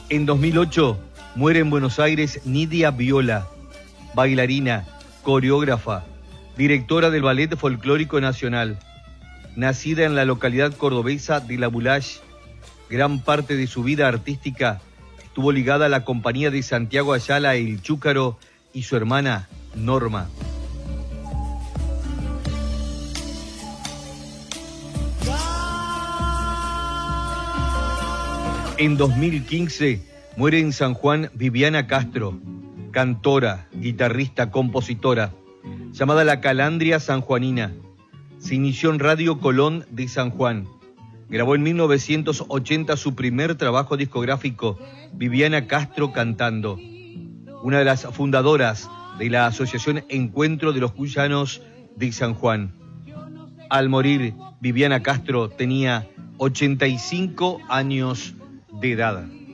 En 2008 muere en Buenos Aires Nidia Viola, bailarina, coreógrafa, directora del Ballet Folclórico Nacional. Nacida en la localidad cordobesa de La Bulache, gran parte de su vida artística estuvo ligada a la compañía de Santiago Ayala El Chúcaro y su hermana Norma. En 2015 muere en San Juan Viviana Castro, cantora, guitarrista, compositora, llamada La Calandria sanjuanina. Se inició en Radio Colón de San Juan. Grabó en 1980 su primer trabajo discográfico, Viviana Castro Cantando. Una de las fundadoras de la Asociación Encuentro de los Cuyanos de San Juan. Al morir, Viviana Castro tenía 85 años de edad.